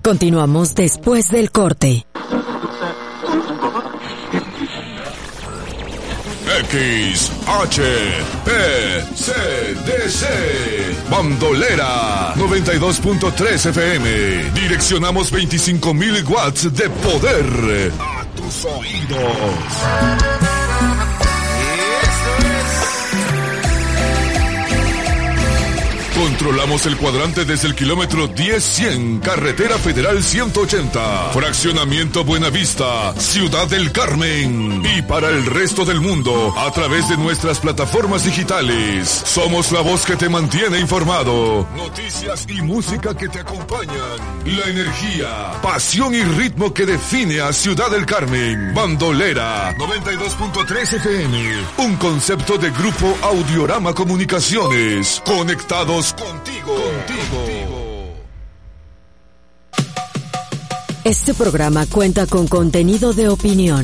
Continuamos después del corte. XHPCDC Bandolera 92.3 FM. Direccionamos 25,000 watts de poder a tus oídos. Controlamos el cuadrante desde el kilómetro 10-100, Carretera Federal 180, Fraccionamiento Buenavista, Ciudad del Carmen. Y para el resto del mundo, a través de nuestras plataformas digitales. Somos la voz que te mantiene informado. Noticias y música que te acompañan. La energía, pasión y ritmo que define a Ciudad del Carmen. Bandolera 92.3 FM. Un concepto de Grupo Audiorama Comunicaciones. Conectados contigo. Este programa cuenta con contenido de opinión.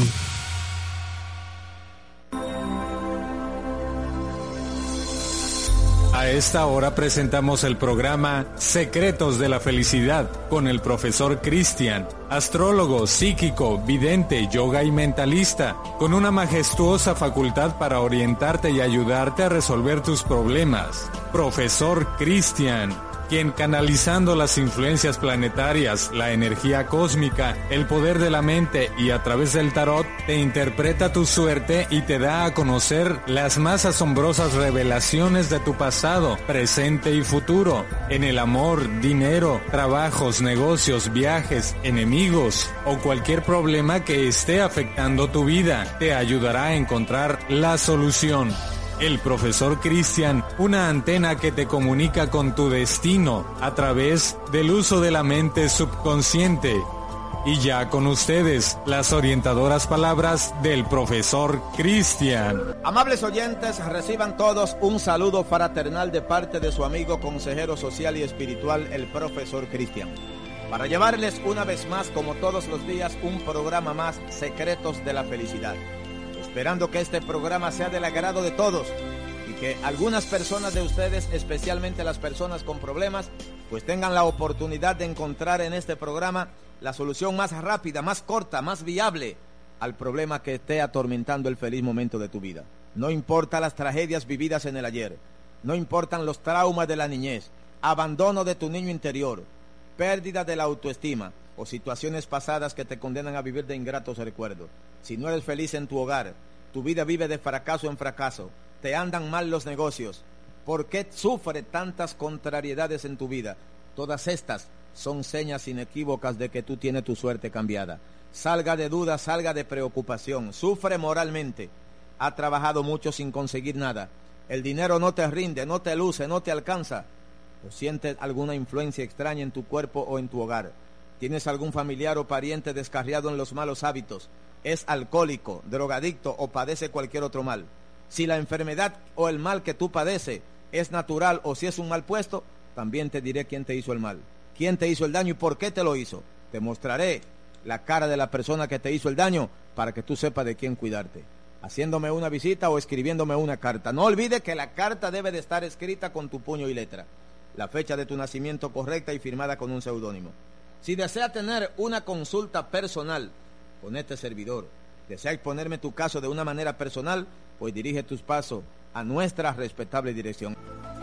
A esta hora presentamos el programa Secretos de la Felicidad con el profesor Cristian, astrólogo, psíquico, vidente, yoga y mentalista, con una majestuosa facultad para orientarte y ayudarte a resolver tus problemas. Profesor Cristian, quien canalizando las influencias planetarias, la energía cósmica, el poder de la mente y a través del tarot, te interpreta tu suerte y te da a conocer las más asombrosas revelaciones de tu pasado, presente y futuro, en el amor, dinero, trabajos, negocios, viajes, enemigos o cualquier problema que esté afectando tu vida, te ayudará a encontrar la solución. El profesor Cristian, una antena que te comunica con tu destino a través del uso de la mente subconsciente. Y ya con ustedes, las orientadoras palabras del profesor Cristian. Amables oyentes, reciban todos un saludo fraternal de parte de su amigo consejero social y espiritual, el profesor Cristian, para llevarles una vez más, como todos los días, un programa más, Secretos de la Felicidad. Esperando que este programa sea del agrado de todos y que algunas personas de ustedes, especialmente las personas con problemas, pues tengan la oportunidad de encontrar en este programa la solución más rápida, más corta, más viable al problema que esté atormentando el feliz momento de tu vida. No importa las tragedias vividas en el ayer, no importan los traumas de la niñez, abandono de tu niño interior, pérdida de la autoestima o situaciones pasadas que te condenan a vivir de ingratos recuerdos. Si no eres feliz en tu hogar, tu vida vive de fracaso en fracaso, te andan mal los negocios, ¿por qué sufre tantas contrariedades en tu vida? Todas estas son señas inequívocas de que tú tienes tu suerte cambiada. Salga de duda, salga de preocupación, sufre moralmente, ha trabajado mucho sin conseguir nada, el dinero no te rinde, no te luce, no te alcanza, o sientes alguna influencia extraña en tu cuerpo o en tu hogar. ¿Tienes algún familiar o pariente descarriado en los malos hábitos? ¿Es alcohólico, drogadicto o padece cualquier otro mal? Si la enfermedad o el mal que tú padeces es natural o si es un mal puesto, también te diré quién te hizo el mal, quién te hizo el daño y por qué te lo hizo. Te mostraré la cara de la persona que te hizo el daño para que tú sepas de quién cuidarte, haciéndome una visita o escribiéndome una carta. No olvides que la carta debe de estar escrita con tu puño y letra, la fecha de tu nacimiento correcta y firmada con un seudónimo. Si desea tener una consulta personal con este servidor, desea exponerme tu caso de una manera personal, pues dirige tus pasos a nuestra respetable dirección.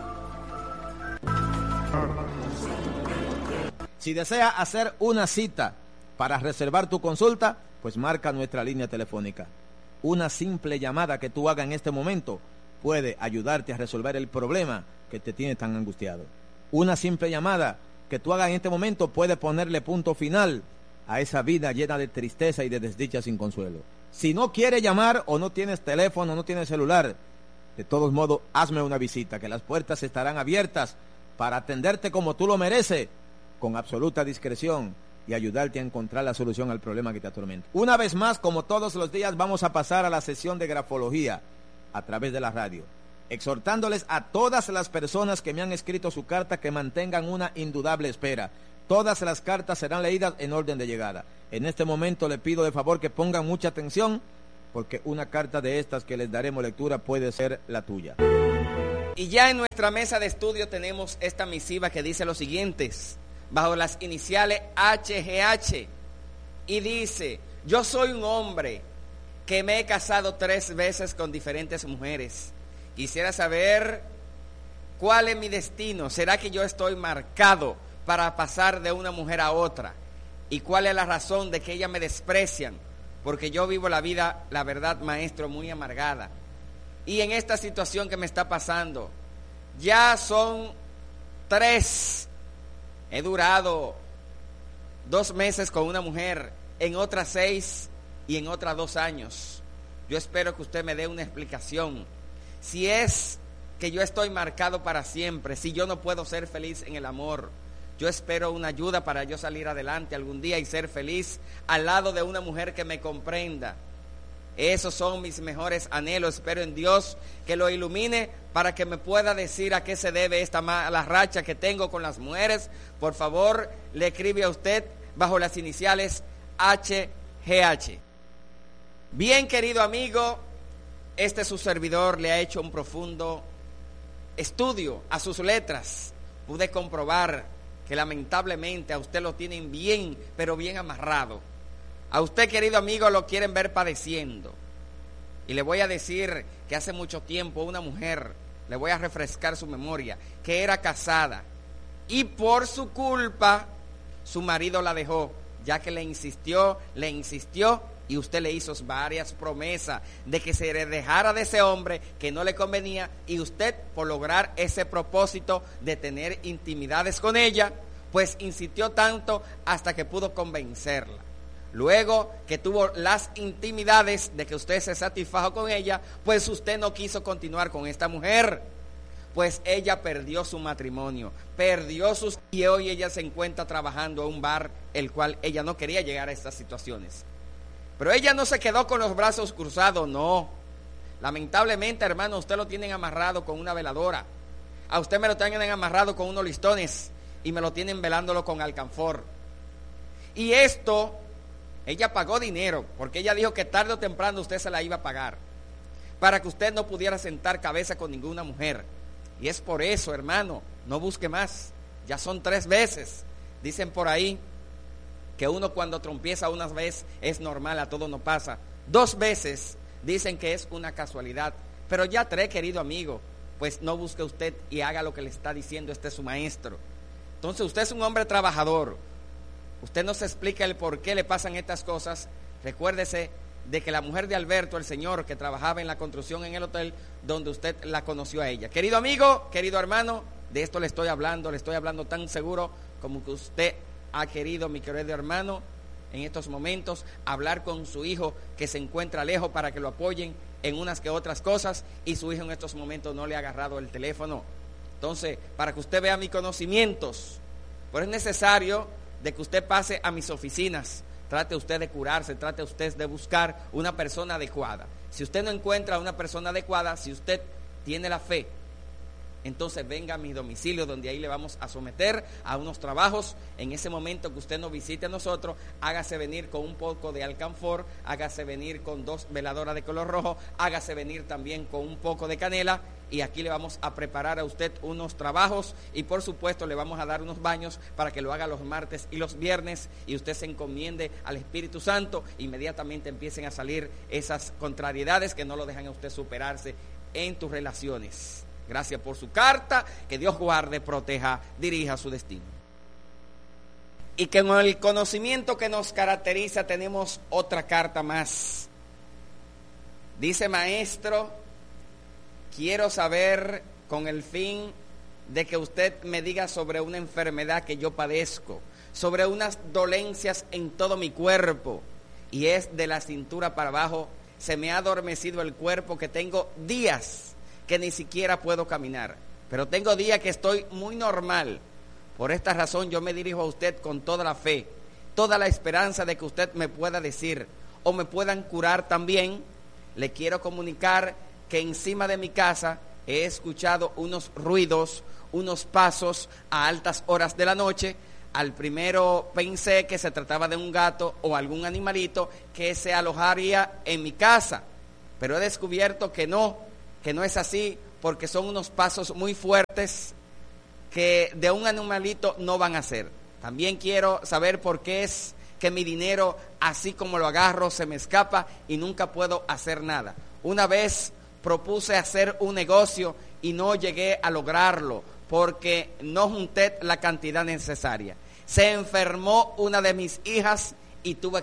Si desea hacer una cita para reservar tu consulta, pues marca nuestra línea telefónica. Una simple llamada que tú hagas en este momento puede ayudarte a resolver el problema que te tiene tan angustiado. Una simple llamada que tú hagas en este momento puede ponerle punto final a esa vida llena de tristeza y de desdicha sin consuelo. Si no quieres llamar o no tienes teléfono, no tienes celular, de todos modos, hazme una visita, que las puertas estarán abiertas para atenderte como tú lo mereces, con absoluta discreción y ayudarte a encontrar la solución al problema que te atormenta. Una vez más, como todos los días, vamos a pasar a la sesión de grafología a través de la radio, exhortándoles a todas las personas que me han escrito su carta que mantengan una indudable espera. Todas las cartas serán leídas en orden de llegada. En este momento le pido de favor que pongan mucha atención, porque una carta de estas que les daremos lectura puede ser la tuya. Y ya en nuestra mesa de estudio tenemos esta misiva que dice lo siguiente: bajo las iniciales HGH, y dice: yo soy un hombre que me he casado 3 veces con diferentes mujeres. Quisiera saber cuál es mi destino. ¿Será que yo estoy marcado para pasar de una mujer a otra? ¿Y cuál es la razón de que ellas me desprecian? Porque yo vivo la vida, la verdad, maestro, muy amargada. Y en esta situación que me está pasando, ya son 3. He durado 2 meses con una mujer, en otras 6 y en otras 2 años. Yo espero que usted me dé una explicación. Si es que yo estoy marcado para siempre, si yo no puedo ser feliz en el amor, yo espero una ayuda para yo salir adelante algún día y ser feliz al lado de una mujer que me comprenda. Esos son mis mejores anhelos. Espero en Dios que lo ilumine para que me pueda decir a qué se debe esta mala racha que tengo con las mujeres. Por favor, le escribe a usted bajo las iniciales HGH. Bien, querido amigo, este su servidor le ha hecho un profundo estudio a sus letras. Pude comprobar que lamentablemente a usted lo tienen bien, pero bien amarrado. A usted, querido amigo, lo quieren ver padeciendo. Y le voy a decir que hace mucho tiempo una mujer, le voy a refrescar su memoria, que era casada, y por su culpa su marido la dejó, ya que le insistió, y usted le hizo varias promesas de que se dejara de ese hombre que no le convenía, y usted, por lograr ese propósito de tener intimidades con ella, pues insistió tanto hasta que pudo convencerla. Luego que tuvo las intimidades de que usted se satisfajo con ella, pues usted no quiso continuar con esta mujer, pues ella perdió su matrimonio, y hoy ella se encuentra trabajando en un bar, el cual ella no quería llegar a estas situaciones. Pero ella no se quedó con los brazos cruzados, no. Lamentablemente, hermano, usted lo tienen amarrado con una veladora. A usted me lo tienen amarrado con unos listones y me lo tienen velándolo con alcanfor. Y esto, ella pagó dinero, porque ella dijo que tarde o temprano usted se la iba a pagar, para que usted no pudiera sentar cabeza con ninguna mujer. Y es por eso, hermano, no busque más. Ya son 3 veces. Dicen por ahí que uno cuando tropieza una vez es normal, a todo no pasa. 2 veces dicen que es una casualidad, pero ya 3, querido amigo, pues no busque usted y haga lo que le está diciendo su maestro. Entonces usted es un hombre trabajador, usted no se explica el por qué le pasan estas cosas. Recuérdese de que la mujer de Alberto, el señor que trabajaba en la construcción en el hotel donde usted la conoció a ella. Querido amigo, querido hermano, de esto le estoy hablando tan seguro como que usted ha querido, mi querido hermano, en estos momentos hablar con su hijo que se encuentra lejos para que lo apoyen en unas que otras cosas, y su hijo en estos momentos no le ha agarrado el teléfono. Entonces, para que usted vea mis conocimientos, pues es necesario de que usted pase a mis oficinas. Trate usted de curarse, trate usted de buscar una persona adecuada. Si usted no encuentra una persona adecuada, si usted tiene la fe, entonces venga a mi domicilio, donde ahí le vamos a someter a unos trabajos. En ese momento que usted nos visite a nosotros, hágase venir con un poco de alcanfor, hágase venir con 2 veladoras de color rojo, hágase venir también con un poco de canela, y aquí le vamos a preparar a usted unos trabajos, y por supuesto le vamos a dar unos baños para que lo haga los martes y los viernes, y usted se encomiende al Espíritu Santo. Inmediatamente empiecen a salir esas contrariedades que no lo dejan a usted superarse en tus relaciones. Gracias por su carta, que Dios guarde, proteja, dirija su destino. Y que con el conocimiento que nos caracteriza tenemos otra carta más. Dice: maestro, quiero saber con el fin de que usted me diga sobre una enfermedad que yo padezco, sobre unas dolencias en todo mi cuerpo, y es de la cintura para abajo. Se me ha adormecido el cuerpo, que tengo días que ni siquiera puedo caminar, pero tengo días que estoy muy normal. Por esta razón yo me dirijo a usted con toda la fe, toda la esperanza de que usted me pueda decir o me puedan curar también. Le quiero comunicar que encima de mi casa he escuchado unos ruidos, unos pasos a altas horas de la noche. Al primero pensé que se trataba de un gato o algún animalito que se alojaría en mi casa, pero he descubierto que no es así, porque son unos pasos muy fuertes que de un animalito no van a ser. También quiero saber por qué es que mi dinero, así como lo agarro, se me escapa y nunca puedo hacer nada. Una vez propuse hacer un negocio y no llegué a lograrlo porque no junté la cantidad necesaria. Se enfermó una de mis hijas y tuve